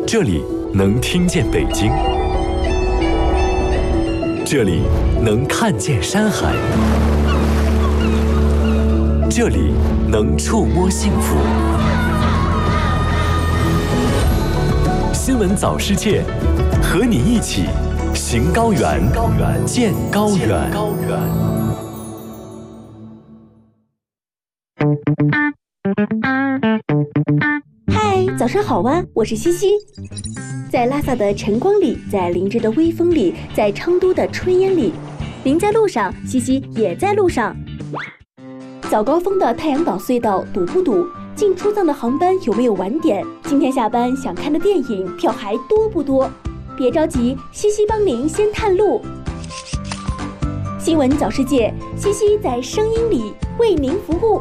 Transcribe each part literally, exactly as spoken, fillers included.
这里能听见北京，这里能看见山海，这里能触摸幸福。新闻早世界，和你一起行高原，见高远。 嗨，早上好啊，我是西西。在拉萨的晨光里，在林芝的微风里，在昌都的炊烟里，您在路上，西西也在路上。早高峰的太阳岛隧道堵不堵？进出藏的航班有没有晚点？今天下班想看的电影票还多不多？别着急，西西帮您先探路。新闻早世界，西西在声音里为您服务。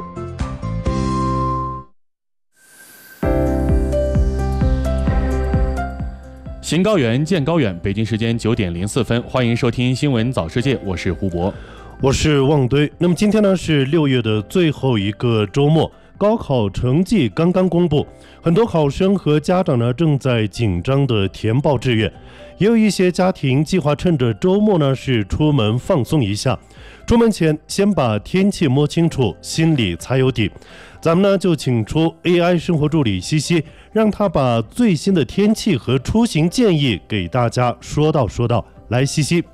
行高原，见高远。北京时间九点零四分，欢迎收听新闻早世界，我是胡博， 我是旺堆。那么今天呢是六月的最后一个周末，高考成绩刚刚公布，很多考生和家长呢正在紧张的填报志愿，也有一些家庭计划趁着周末呢是出门放松一下。出门前先把天气摸清楚，心里才有底。咱们呢就请出 A I 生活助理西西，让他把最新的天气和出行建议给大家说道说道。来，西西。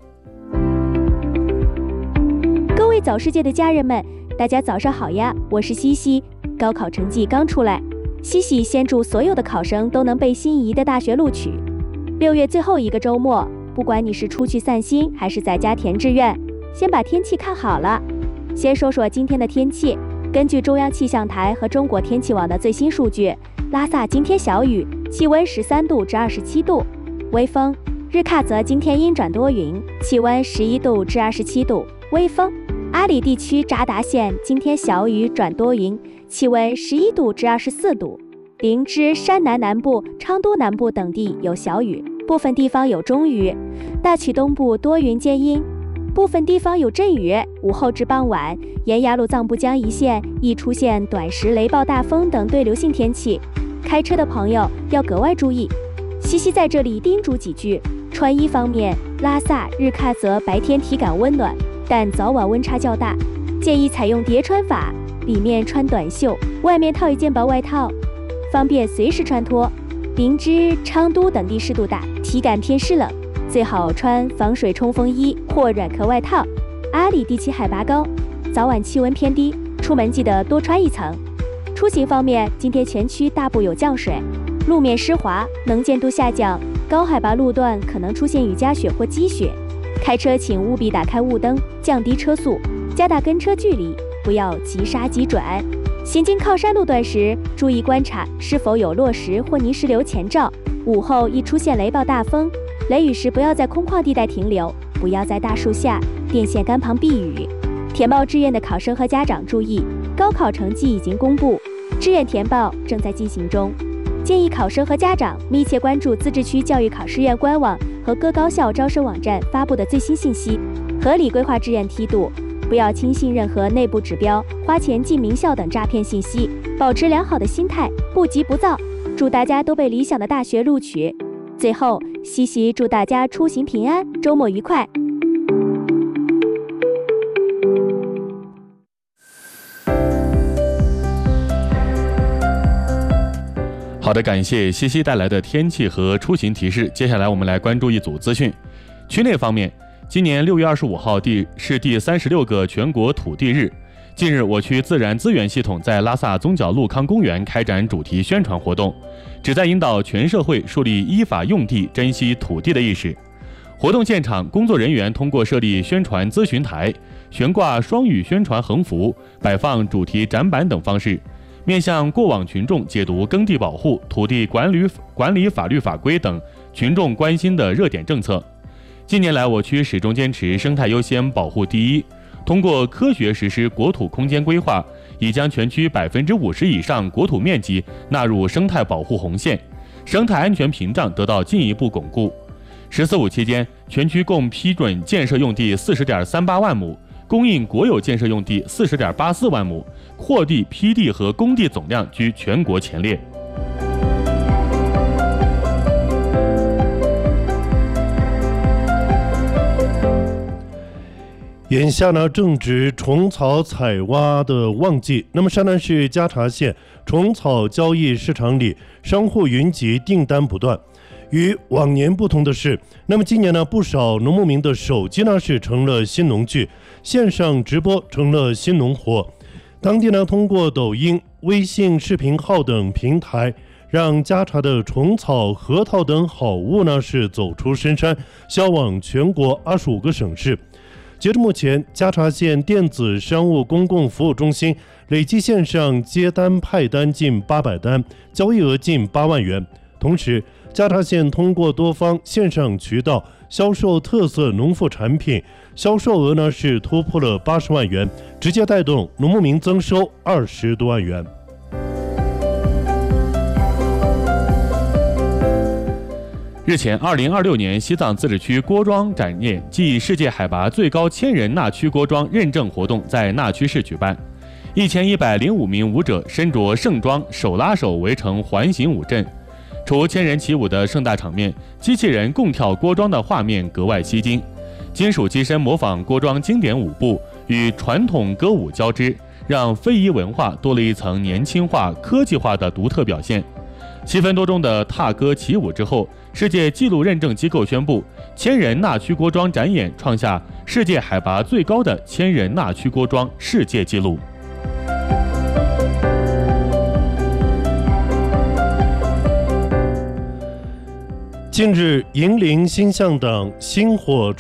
各位早世界的家人们，大家早上好呀，我是西西。高考成绩刚出来，西西先祝所有的考生都能被心仪的大学录取。六月最后一个周末，不管你是出去散心还是在家填志愿，先把天气看好了。先说说今天的天气。根据中央气象台和中国天气网的最新数据，拉萨今天小雨，气温十三度至二十七度，微风。日喀则今天阴转多云，气温十一度至二十七度，微风。阿里地区扎达县今天小雨转多云，气温十一度至二十四度。林芝、山南南部、昌都南部等地有小雨，部分地方有中雨。大曲东部多云间阴，部分地方有阵雨。午后至傍晚，沿雅鲁藏布江一线易出现短时雷暴大风等对流性天气，开车的朋友要格外注意。西西在这里叮嘱几句。穿衣方面，拉萨、日喀则白天体感温暖，但早晚温差较大，建议采用叠穿法，里面穿短袖，外面套一件薄外套，方便随时穿脱。林芝、昌都等地湿度大，体感偏湿冷，最好穿防水冲锋衣或软壳外套。阿里地区海拔高，早晚气温偏低，出门记得多穿一层。出行方面，今天全区大部有降水，路面湿滑，能见度下降，高海拔路段可能出现雨夹雪或积雪。开车请务必打开雾灯，降低车速，加大跟车距离，不要急刹急转。行经靠山路段时，注意观察是否有落石或泥石流前兆。午后易出现雷暴大风，雷雨时不要在空旷地带停留，不要在大树下、电线杆旁避雨。填报志愿的考生和家长注意，高考成绩已经公布，志愿填报正在进行中。建议考生和家长密切关注自治区教育考试院官网和各高校招生网站发布的最新信息，合理规划志愿梯度，不要轻信任何内部指标、花钱进名校等诈骗信息，保持良好的心态，不急不躁。祝大家都被理想的大学录取。最后，西西祝大家出行平安，周末愉快。 好的，感谢西西带来的天气和出行提示。接下来我们来关注一组资讯。区内方面，今年六月二十五号第是第三十六个全国土地日。近日，我区自然资源系统在拉萨宗角路康公园开展主题宣传活动，旨在引导全社会树立依法用地、珍惜土地的意识。活动现场，工作人员通过设立宣传咨询台、悬挂双语宣传横幅、摆放主题展板等方式，面向过往群众解读耕地保护、土地管理管理法律法规等群众关心的热点政策。近年来，我区始终坚持生态优先、保护第一，通过科学实施国土空间规划，已将全区百分之五十以上国土面积纳入生态保护红线，生态安全屏障得到进一步巩固。十四五期间，全区共批准建设用地四十点三八万亩，供应国有建设用地四十点八四万亩，扩地、批地和供地总量居全国前列。 眼下呢正值虫草采挖的旺季，那么山南市嘉茶县虫草交易市场里商户云集，订单不断。与往年不同的是，那么今年呢不少农牧民的手机呢是成了新农具，线上直播成了新农活。当地呢通过抖音、微信视频号等平台，让嘉茶的虫草、核桃等好物呢是走出深山，销往全国二十五个省市。截至目前，嘉茶县电子商务公共服务中心累计线上接单派单近八百单，交易额近八万元。同时，嘉茶县通过多方线上渠道销售特色农副产品，销售额呢是突破了八十万元，直接带动农牧民增收二十多万元。 日前，二零二六年西藏自治区锅庄展演暨世界海拔最高千人纳区锅庄认证活动在纳区市举办，一千一百零五名舞者身着盛装，手拉手围成环形舞阵。除千人起舞的盛大场面，机器人共跳锅庄的画面格外吸睛。金属机身模仿锅庄经典舞步，与传统歌舞交织，让非遗文化多了一层年轻化、科技化的独特表现。七分多钟的踏歌起舞之后，世界纪录认证机构宣布，千人纳区锅庄展演创下世界海拔最高的千人纳区锅庄世界纪录。 近日，银陵新向党星火